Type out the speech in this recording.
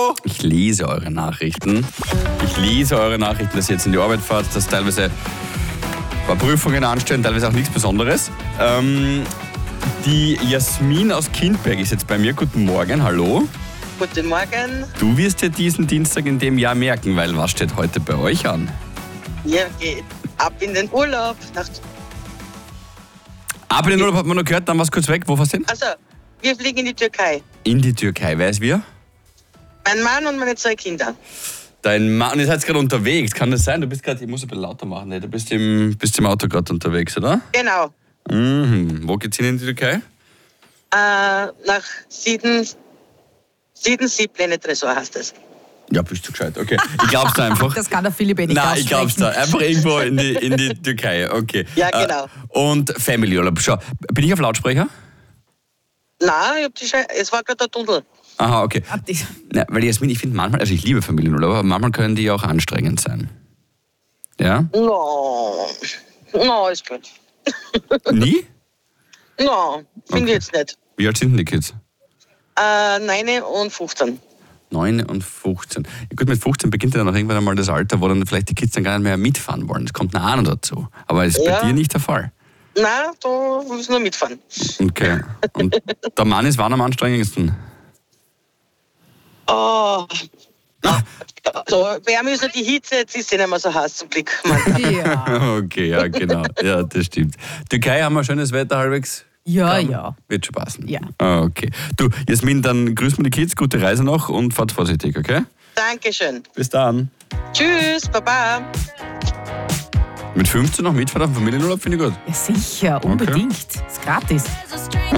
Hallo! Ich lese eure Nachrichten. Dass ihr jetzt in die Arbeit fahrt, dass teilweise ein paar Prüfungen anstehen, teilweise auch nichts Besonderes. Die Jasmin aus Kindberg ist jetzt bei mir. Guten Morgen, hallo. Guten Morgen. Du wirst ja diesen Dienstag in dem Jahr merken, weil was steht heute bei euch an? Ihr geht ab in den Urlaub. Ab in den Urlaub hat man noch gehört, dann war es kurz weg. Wo fährst du hin? Also, wir fliegen in die Türkei. In die Türkei, wer ist wir? Mein Mann und meine 2 Kinder. Dein Mann, ihr seid gerade unterwegs, kann das sein? Du bist gerade, ich muss ein bisschen lauter machen, ne? Du bist im Auto gerade unterwegs, oder? Genau. Wo geht's hin in die Türkei? Nach Sieblenet Resort heißt es. Ja, bist du gescheit, okay. Ich glaub's da einfach. Das kann der Philipp nicht Nein, aussprechen. ich glaub's da. Einfach irgendwo in die Türkei, okay. Ja, genau. Und Family Urlaub. Schau, bin ich auf Lautsprecher? Nein, es war gerade der Tunnel. Aha, okay. Ja, weil Jasmin, ich finde manchmal, also ich liebe Familienurlaub, aber manchmal können die auch anstrengend sein. Ja? No, ist gut. Nie? No, finde ich jetzt nicht. Wie alt sind denn die Kids? 9 und 15. 9 und 15. Ja, gut, mit 15 beginnt ja dann auch irgendwann einmal das Alter, wo dann vielleicht die Kids dann gar nicht mehr mitfahren wollen. Das kommt noch noch dazu. Aber das ist bei dir nicht der Fall. Nein, du musst nur mitfahren. Okay. Und der Mann ist wann am anstrengendsten? Oh. Also, wir haben ja die Hitze, jetzt ist sie nicht mehr so heiß zum Glück. Ja. Okay, ja, genau. Ja, das stimmt. Türkei haben wir schönes Wetter halbwegs. Ja. Wird schon passen. Ja. Okay. Du, Jasmin, dann grüßen wir die Kids, gute Reise noch und fahrt vorsichtig, okay? Dankeschön. Bis dann. Tschüss, Baba. Mit 15 noch mitfahren auf den Familienurlaub, finde ich gut. Ja, sicher, unbedingt. Ist gratis.